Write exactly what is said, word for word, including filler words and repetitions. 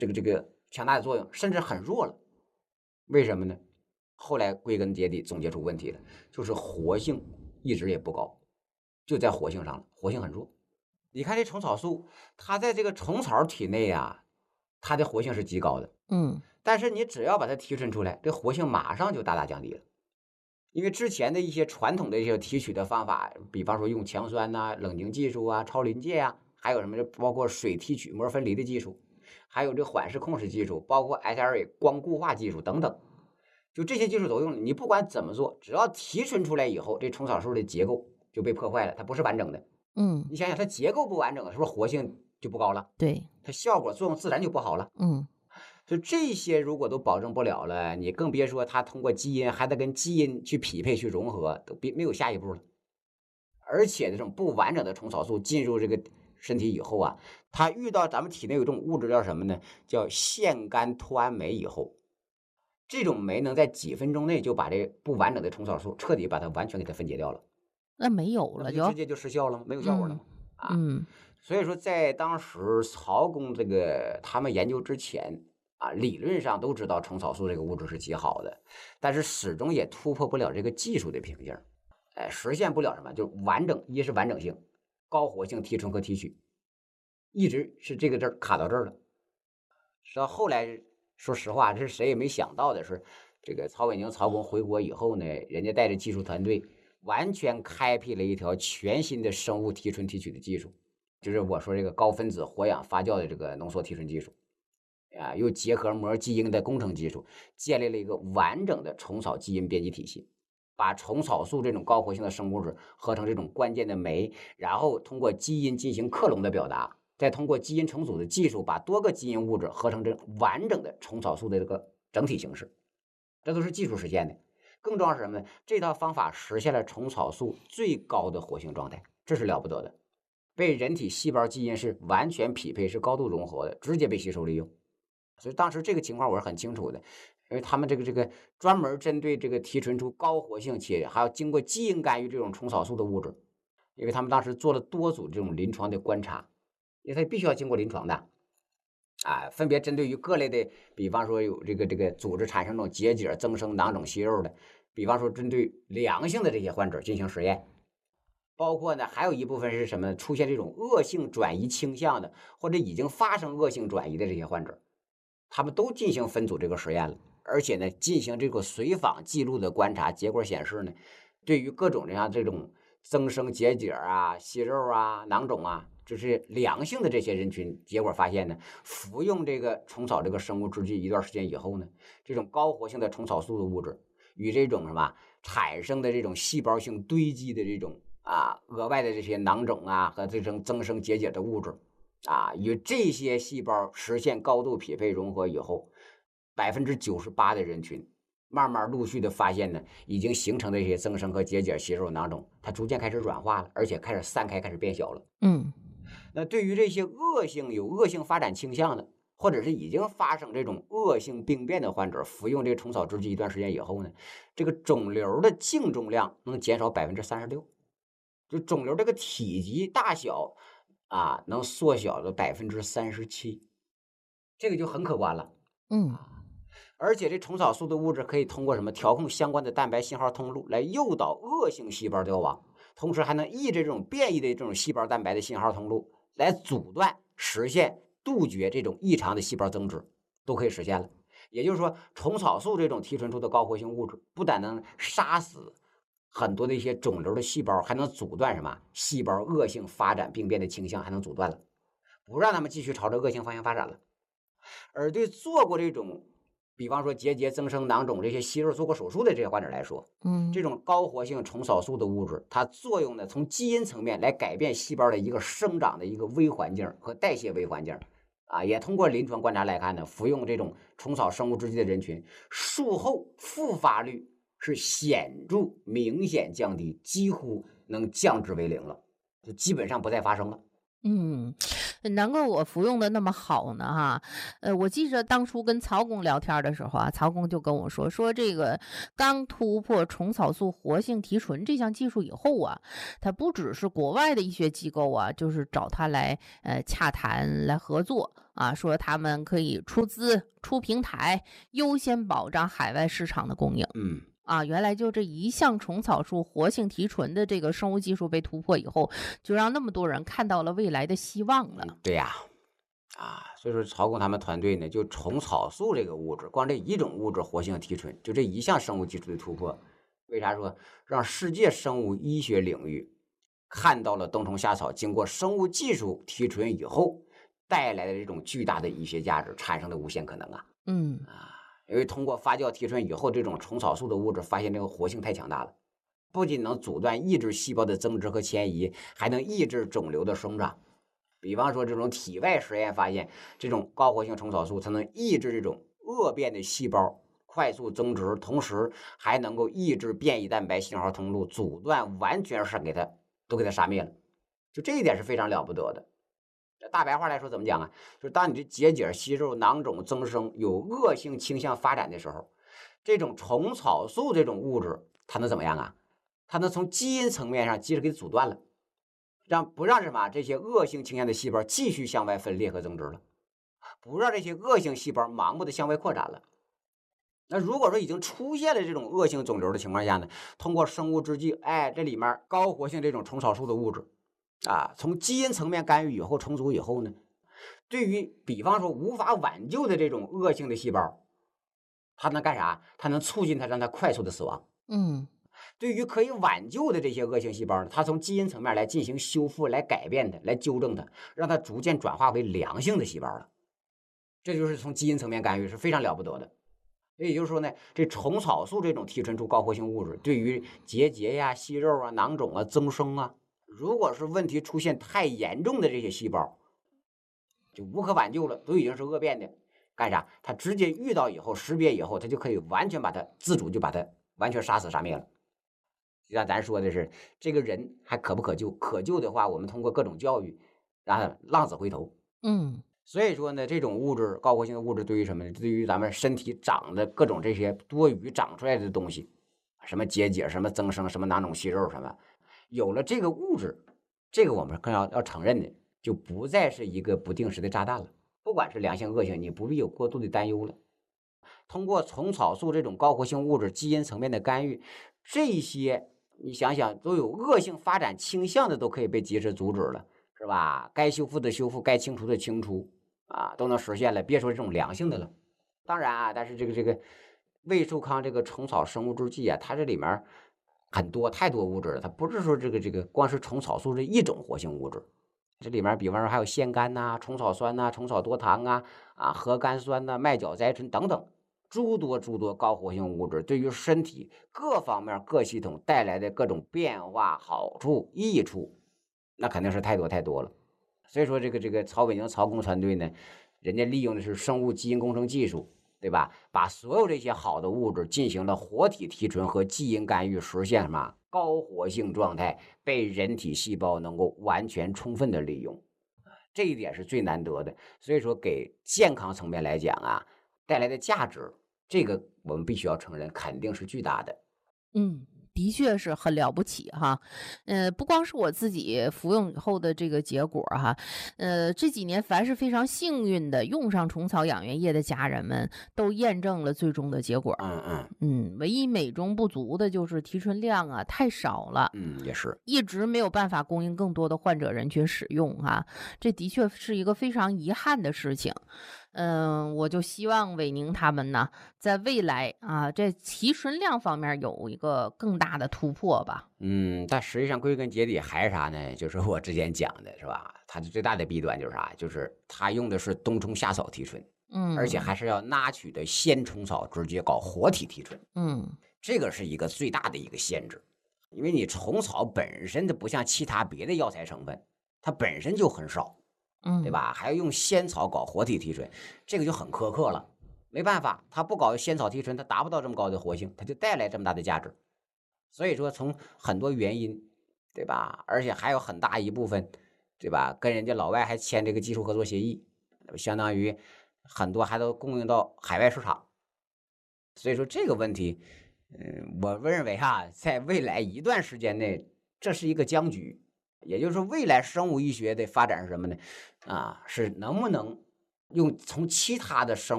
这个这个强大的作用，甚至很弱了。为什么呢？后来归根结底总结出问题了，就是活性一直也不高，就在活性上了，活性很弱。你看这虫草素，它在这个虫草体内啊，它的活性是极高的， 嗯但是你只要把它提纯出来，这活性马上就大大降低了。因为之前的一些传统的一些提取的方法，比方说用强酸呐、冷凝技术啊、超临界啊，还有什么包括水提取膜分离的技术，还有这缓释控制技术，包括 S L A 光固化技术等等，就这些技术都用了。你不管怎么做，只要提纯出来以后，这虫草素的结构就被破坏了，它不是完整的。 嗯， 你想想，它结构不完整了，是不是活性就不高了？ 对， 它效果作用自然就不好了。 嗯就这些如果都保证不了了，你更别说它通过基因还得跟基因去匹配去融合，都别没有下一步了。而且这种不完整的虫草素进入这个身体以后啊，它遇到咱们体内有一种物质叫什么呢？叫腺苷脱氨酶以后，这种酶能在几分钟内就把这不完整的虫草素彻底把它完全给它分解掉了， 那没有那了就， 不就直接就失效了吗？没有效果了嗯吗？啊， 嗯所以说在当时曹公这个他们研究之前啊，理论上都知道虫草素这个物质是极好的，但是始终也突破不了这个技术的瓶颈，哎，实现不了什么，就完整，一是完整性，高活性提纯和提取，一直是这个字儿卡到这儿了。直到后来，说实话，这是谁也没想到的是，这个曹伟宁、曹公回国以后呢，人家带着技术团队，完全开辟了一条全新的生物提纯提取的技术，就是我说这个高分子活氧发酵的这个浓缩提纯技术，啊，又结合膜基因的工程技术，建立了一个完整的虫草基因编辑体系，把虫草素这种高活性的生物质合成这种关键的酶，然后通过基因进行克隆的表达，再通过基因重组的技术，把多个基因物质合成这完整的虫草素的这个整体形式，这都是技术实现的。更重要是什么呢？这套方法实现了虫草素最高的活性状态，这是了不得的，被人体细胞基因是完全匹配，是高度融合的，直接被吸收利用。所以当时这个情况我是很清楚的，因为他们这个这个专门针对这个提纯出高活性且还要经过基因干预这种虫草素的物质，因为他们当时做了多组这种临床的观察，因为它必须要经过临床的啊，分别针对于各类的，比方说有这个这个组织产生这种结节、增生囊肿、息肉的，比方说针对良性的这些患者进行实验，包括呢还有一部分是什么？出现这种恶性转移倾向的，或者已经发生恶性转移的这些患者。他们都进行分组这个实验了，而且呢，进行这个随访记录的观察，结果显示呢，对于各种这样这种增生结节啊、息肉啊、囊肿啊，就是良性的这些人群，结果发现呢，服用这个虫草这个生物制剂一段时间以后呢，这种高活性的虫草素的物质与这种什么产生的这种细胞性堆积的这种啊额外的这些囊肿啊和这种增生结节的物质。啊，与这些细胞实现高度匹配融合以后，百分之九十八的人群慢慢陆续的发现呢，已经形成的一些增生和结节、息肉、囊肿，它逐渐开始软化了，而且开始散开，开始变小了。 嗯那对于这些恶性有恶性发展倾向的，或者是已经发生这种恶性病变的患者，服用这个虫草制剂一段时间以后呢，这个肿瘤的净重量能减少百分之三十六，就肿瘤这个体积大小啊，能缩小了百分之三十七，这个就很可观了嗯啊。而且这虫草素的物质可以通过什么调控相关的蛋白信号通路来诱导恶性细胞凋亡，同时还能抑制这种变异的这种细胞蛋白的信号通路，来阻断、实现杜绝这种异常的细胞增殖，都可以实现了。也就是说，虫草素这种提纯出的高活性物质，不但能杀死很多的一些肿瘤的细胞，还能阻断什么细胞恶性发展病变的倾向，还能阻断了，不让他们继续朝着恶性方向发展了。而对做过这种，比方说结节增生、囊肿这些息肉做过手术的这些患者来说，这嗯种高活性虫草素的物质，它作用呢，从基因层面来改变细胞的一个生长的一个微环境和代谢微环境。啊，也通过临床观察来看呢，服用这种虫草生物制剂的人群，术后复发率是显著明显降低，几乎能降至为零了，就基本上不再发生了。 嗯，难怪我服用的那么好呢哈。呃，我记着当初跟曹公聊天的时候啊，曹公就跟我说，说这个刚突破虫草素活性提纯这项技术以后啊，它不只是国外的医学机构啊，就是找他来呃洽谈来合作啊，说他们可以出资出平台，优先保障海外市场的供应。 嗯。 啊，原来就这一项虫草素活性提纯的这个生物技术被突破以后，就让那么多人看到了未来的希望了。 嗯，对呀，啊，所以说曹工他们团队呢，就虫草素这个物质，光这一种物质活性提纯，就这一项生物技术的突破，为啥说让世界生物医学领域看到了冬虫夏草经过生物技术提纯以后带来的这种巨大的医学价值，产生的无限可能啊！ 嗯啊，因为通过发酵提纯以后，这种虫草素的物质发现这个活性太强大了，不仅能阻断抑制细胞的增殖和迁移，还能抑制肿瘤的生长。比方说，这种体外实验发现，这种高活性虫草素它能抑制这种恶变的细胞快速增殖，同时还能够抑制变异蛋白信号通路，阻断完全是给它都给它杀灭了。就这一点是非常了不得的。大白话来说怎么讲啊？就是当你的结节、息肉、囊肿增生有恶性倾向发展的时候，这种虫草素这种物质它能怎么样啊？它能从基因层面上及时给阻断了。让不让什么这些恶性倾向的细胞继续向外分裂和增殖了，不让这些恶性细胞盲目的向外扩展了。那如果说已经出现了这种恶性肿瘤的情况下呢，通过生物制剂，哎，这里面高活性这种虫草素的物质啊，从基因层面干预以后重组以后呢，对于比方说无法挽救的这种恶性的细胞，它能干啥？它能促进它让它快速的死亡。 嗯对于可以挽救的这些恶性细胞呢，它从基因层面来进行修复、来改变它、来纠正它，让它逐渐转化为良性的细胞了。这就是从基因层面干预是非常了不得的。也就是说呢，这虫草素这种提纯出高活性物质，对于结节呀、息肉啊、囊肿啊、增生啊，如果是问题出现太严重的这些细胞，就无可挽救了，都已经是恶变的，干啥？它直接遇到以后，识别以后，它就可以完全把它自主就把它完全杀死杀灭了。像咱说的是，这个人还可不可救？可救的话，我们通过各种教育，让他浪子回头。 嗯所以说呢，这种物质高活性的物质对于什么呢？对于咱们身体长的各种这些多余长出来的东西，什么结节、什么增生、什么囊肿、息肉什么，有了这个物质，这个我们更要要承认的，就不再是一个不定时的炸弹了。不管是良性恶性，你不必有过度的担忧了。通过虫草素这种高活性物质基因层面的干预，这些你想想都有恶性发展倾向的都可以被及时阻止了，是吧？该修复的修复，该清除的清除啊，都能实现了。别说这种良性的了，当然啊，但是这个这个魏寿康这个虫草生物制剂啊，它这里面很多太多物质了，它不是说这个这个光是虫草素这一种活性物质。这里面比方说还有腺苷呐、虫草酸呐、虫草多糖啊、啊核苷酸呐、麦角甾醇等等，诸多诸多高活性物质对于身体各方面各系统带来的各种变化、好处、益处，那肯定是太多太多了。所以说，这个这个曹伟宁曹工团队呢，人家利用的是生物基因工程技术，对吧？把所有这些好的物质进行了活体提纯和基因干预，实现什么高活性状态，被人体细胞能够完全充分的利用。这一点是最难得的。所以说，给健康层面来讲啊，带来的价值，这个我们必须要承认，肯定是巨大的。 嗯，的确是很了不起哈。呃，不光是我自己服用以后的这个结果哈，呃，这几年凡是非常幸运的用上虫草养元液的家人们，都验证了最终的结果。 嗯嗯嗯，唯一美中不足的就是提纯量啊太少了。 嗯，也是。 一直没有办法供应更多的患者人群使用哈，这的确是一个非常遗憾的事情。嗯，我就希望伟宁他们呢，在未来啊，这提纯量方面有一个更大的突破吧。 嗯，但实际上归根结底还是啥呢？就是我之前讲的是吧？它的最大的弊端就是啥？就是它用的是冬虫夏草提纯，而且嗯还是要拿取的鲜虫草直接搞活体提纯， 嗯这个是一个最大的一个限制。因为你虫草本身它不像其他别的药材成分，它本身就很少，对嗯吧？还要用仙草搞活体提纯，这个就很苛刻了。没办法，它不搞仙草提纯，它达不到这么高的活性，它就带来这么大的价值。所以说，从很多原因，对吧？而且还有很大一部分， 对吧？跟人家老外还签这个技术合作协议，相当于很多还都供应到海外市场。所以说这个问题，嗯，我认为哈，在未来一段时间内，这是一个僵局。也就是说，未来生物医学的发展是什么呢？啊，是能不能用从其他的生